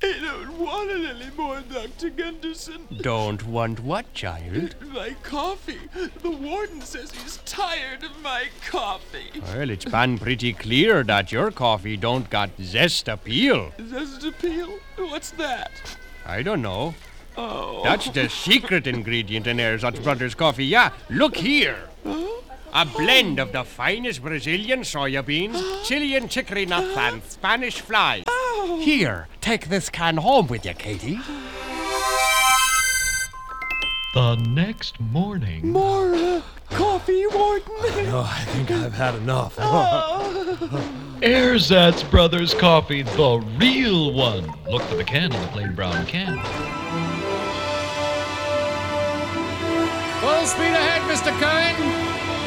I don't want it anymore, Dr. Gunderson. Don't want what, child? My coffee. The warden says he's tired of my coffee. Well, it's been pretty clear that your coffee don't got zest appeal. Zest appeal? What's that? I don't know. Oh. That's the secret ingredient in Erzatz Brothers coffee. Yeah, look here. A blend of the finest Brazilian soya beans, Chilean chicory nuts, and Spanish flies. Here, take this can home with you, Katie. The next morning... More coffee, warden. No, I think I've had enough. Erzatz Brothers coffee, the real one. Look for the can on the plain brown can. Full speed ahead, Mr. Cohen.